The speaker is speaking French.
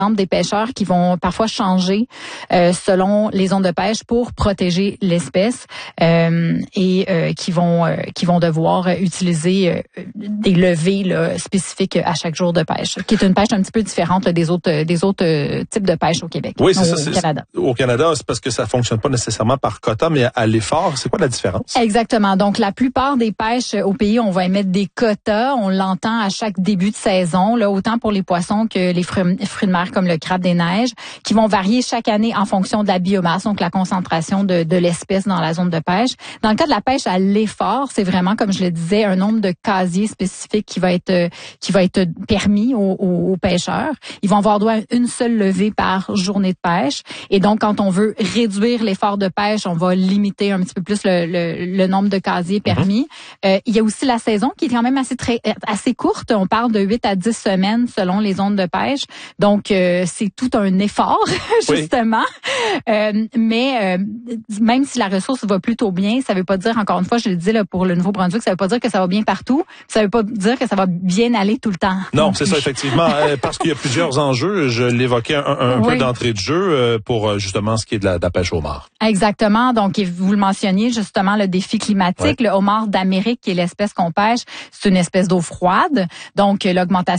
des pêcheurs qui vont parfois changer selon les zones de pêche pour protéger l'espèce et qui vont devoir utiliser des levées là, spécifiques à chaque jour de pêche, qui est une pêche un petit peu différente là, des autres types de pêche au Québec. Oui, c'est au Canada. Au Canada, c'est parce que ça fonctionne pas nécessairement par quota, mais à l'effort. C'est quoi la différence? Exactement. Donc, la plupart des pêches au pays, on va émettre des quotas. On l'entend à chaque début de saison, là, autant pour les poissons que les fruits de mer comme le crabe des neiges, qui vont varier chaque année en fonction de la biomasse, donc la concentration de l'espèce dans la zone de pêche. Dans le cas de la pêche à l'effort, c'est vraiment, comme je le disais, un nombre de casiers spécifiques qui va être permis aux pêcheurs. Ils vont avoir droit à une seule levée par journée de pêche. Et donc, quand on veut réduire l'effort de pêche, on va limiter un petit peu plus le nombre de casiers permis. Il y a aussi la saison qui est quand même assez courte. On parle de 8 à 10 semaines selon les zones de pêche. Donc, c'est tout un effort, justement. Oui. Mais même si la ressource va plutôt bien, ça veut pas dire, encore une fois, je le dis là, pour le Nouveau-Brunswick, ça veut pas dire que ça va bien partout. Ça veut pas dire que ça va bien aller tout le temps. Non, c'est ça, effectivement. Parce qu'il y a plusieurs enjeux. Je l'évoquais un peu d'entrée de jeu pour justement ce qui est de la pêche au homard. Exactement. Donc, vous le mentionniez, justement, le défi climatique. Le homard d'Amérique, qui est l'espèce qu'on pêche, c'est une espèce d'eau froide. Donc, l'augmentation